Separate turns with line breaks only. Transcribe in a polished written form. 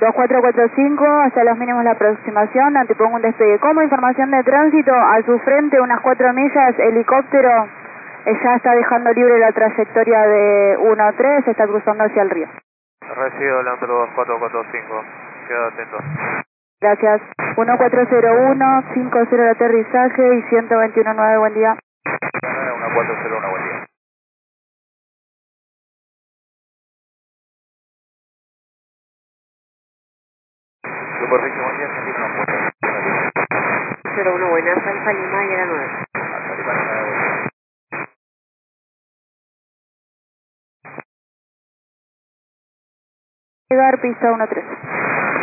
2445, hasta los mínimos la aproximación, antepongo un despegue. Como información de tránsito, a su frente unas 4 millas, helicóptero ya está dejando libre la trayectoria de 13, está cruzando hacia el río.
Recibo Leandro 2445, quedo atento.
Gracias. 1401, 50 de aterrizaje y 121.9, buen día.
1401, buen día. Superficie, buen día, Argentina, no puedo.
01, buenas, Alfa Lima, llega 9.
Alfa Lima, 9, buen día.
Llegar pista 13.